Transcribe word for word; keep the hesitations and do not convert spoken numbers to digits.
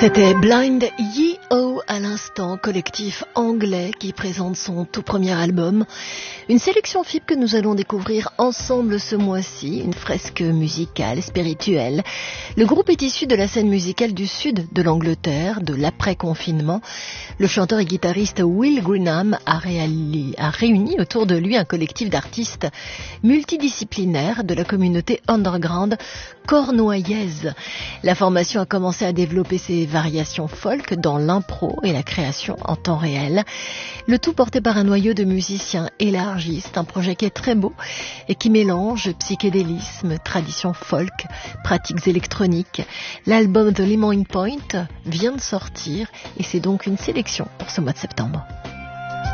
C'était Blind Ye O à l'instant, collectif anglais qui présente son tout premier album. Une sélection F I B que nous allons découvrir ensemble ce mois-ci, une fresque musicale et spirituelle. Le groupe est issu de la scène musicale du sud de l'Angleterre, de l'après-confinement. Le chanteur et guitariste Will Greenham a, réali- a réuni autour de lui un collectif d'artistes multidisciplinaires de la communauté underground cornouaillaise. La formation a commencé à développer ses variations folk dans l'impro et la création en temps réel. Le tout porté par un noyau de musiciens élargi. C'est un projet qui est très beau et qui mélange psychédélisme, tradition folk, pratiques électroniques. L'album The Limousin Point vient de sortir et c'est donc une sélection pour ce mois de septembre.